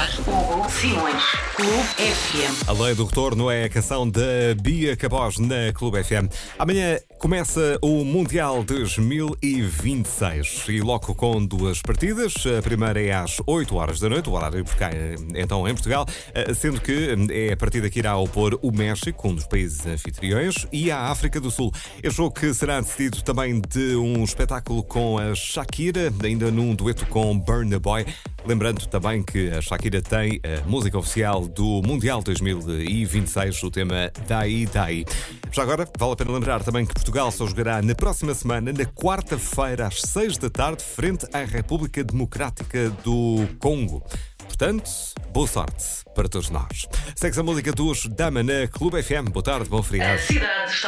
Hugo Simões, Clube FM. A Lei do Retorno é a canção da Bia Cabós na Clube FM. Amanhã começa o Mundial 2026 e logo com duas partidas. A primeira é às 8 horas da noite, o horário por cá, então em Portugal, sendo que é a partida que irá opor o México, um dos países anfitriões, e a África do Sul. Este jogo que será antecedido também de um espetáculo com a Shakira, ainda num dueto com Burna Boy. Lembrando também que a Shakira tem a música oficial do Mundial 2026, o tema Dai Dai. Já agora, vale a pena lembrar também que Portugal só jogará na próxima semana, na quarta-feira, às 6 da tarde, frente à República Democrática do Congo. Portanto, boa sorte para todos nós. Segue a música dos Dama na Clube FM. Boa tarde, bom feriado. A cidade está